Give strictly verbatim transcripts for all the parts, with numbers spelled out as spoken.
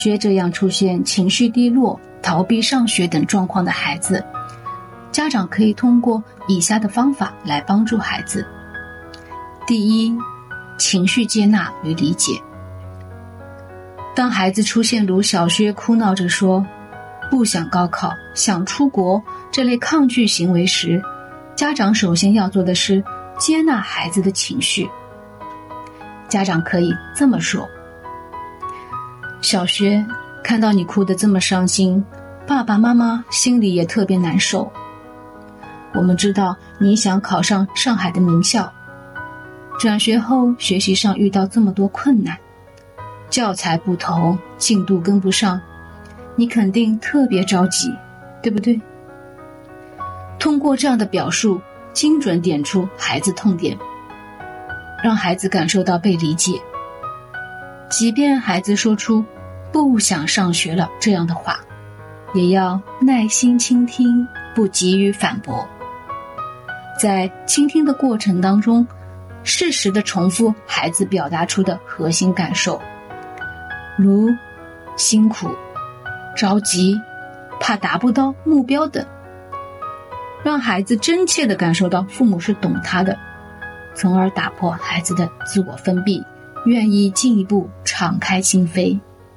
学这样出现情绪低落、逃避上学等状况的孩子，家长可以通过以下的方法来帮助孩子。第一，情绪接纳与理解。当孩子出现如小薛哭闹着说不想高考、想出国这类抗拒行为时，家长首先要做的是接纳孩子的情绪。家长可以这么说：小薛，看到你哭得这么伤心，爸爸妈妈心里也特别难受。我们知道你想考上上海的名校，转学后学习上遇到这么多困难，教材不同，进度跟不上，你肯定特别着急，对不对？通过这样的表述，精准点出孩子痛点，让孩子感受到被理解。即便孩子说出不想上学了这样的话，也要耐心倾听，不急于反驳。在倾听的过程当中，适时地重复孩子表达出的核心感受，如辛苦、着急、怕达不到目标等，让孩子真切地感受到父母是懂他的，从而打破孩子的自我封闭，愿意进一步敞开心扉。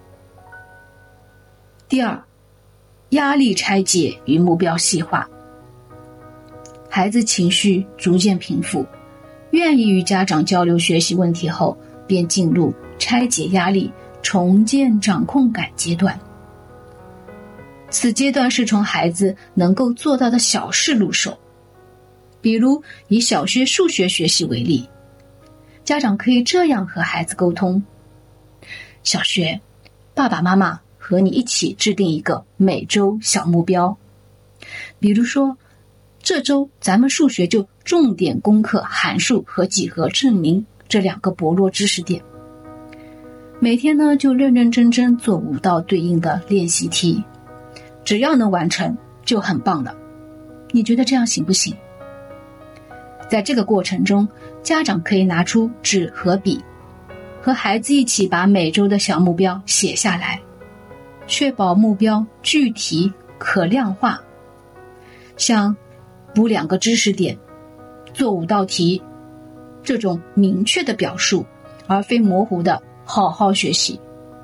第二，压力拆解与目标细化。孩子情绪逐渐平复，愿意与家长交流学习问题后，便进入拆解压力、重建掌控感阶段。此阶段是从孩子能够做到的小事入手，比如以小学数学学习为例，家长可以这样和孩子沟通：小学，爸爸妈妈和你一起制定一个每周小目标，比如说这周咱们数学就重点攻克函数和几何证明这两个薄弱知识点，每天呢就认认真真做五道对应的练习题，只要能完成就很棒了。你觉得这样行不行？在这个过程中，家长可以拿出纸和笔，和孩子一起把每周的小目标写下来，确保目标具体可量化。像补两个知识点、做五道题，这种明确的表述，而非模糊的好好学习。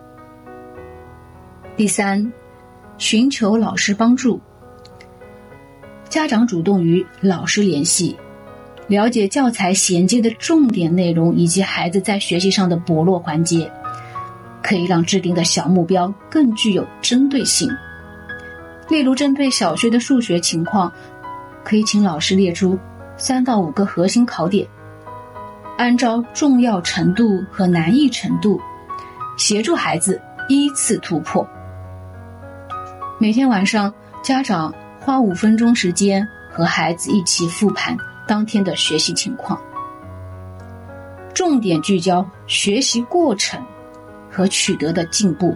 第三，寻求老师帮助。家长主动与老师联系，了解教材衔接的重点内容以及孩子在学习上的薄弱环节，可以让制定的小目标更具有针对性。例如针对小学的数学情况，可以请老师列出三到五个核心考点，按照重要程度和难易程度，协助孩子依次突破。每天晚上，家长花五分钟时间和孩子一起复盘当天的学习情况，重点聚焦学习过程和取得的进步。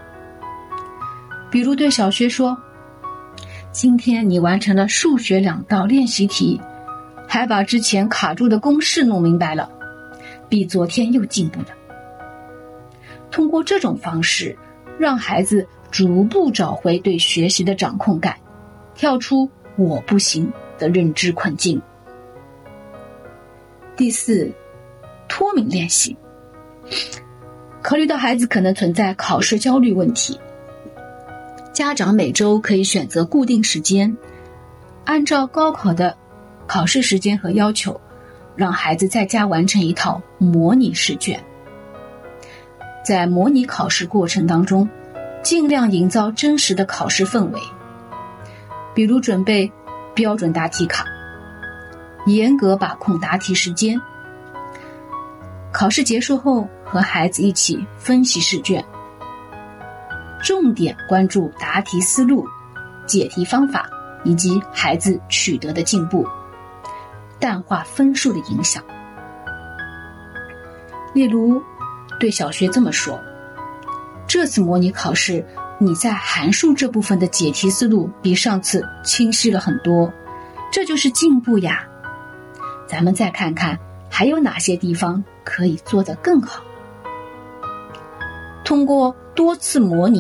比如对小薛说，今天你完成了数学两道练习题，还把之前卡住的公式弄明白了，比昨天又进步了。通过这种方式，让孩子逐步找回对学习的掌控感，跳出我不行的认知困境。第四，脱敏练习。考虑到孩子可能存在考试焦虑问题，家长每周可以选择固定时间，按照高考的考试时间和要求，让孩子在家完成一套模拟试卷。在模拟考试过程当中，尽量营造真实的考试氛围，比如准备标准答题卡，严格把控答题时间。考试结束后，和孩子一起分析试卷，重点关注答题思路、解题方法以及孩子取得的进步，淡化分数的影响。例如对小学这么说，这次模拟考试你在函数这部分的解题思路比上次清晰了很多，这就是进步呀。咱们再看看还有哪些地方可以做得更好。 通过多次模拟